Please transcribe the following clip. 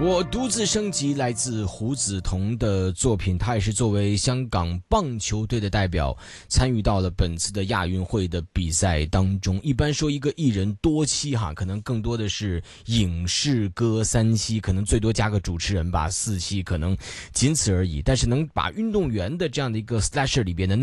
我独自升级来自胡子彤的作品，他也是作为香港棒球队的代表参与到了本次的亚运会的比赛当中。一般说一个艺人多栖可能更多的是影视歌3栖，可能最多加个主持人吧，4栖可能仅此而已。但是能把运动员的这样的一个 slasher 里边的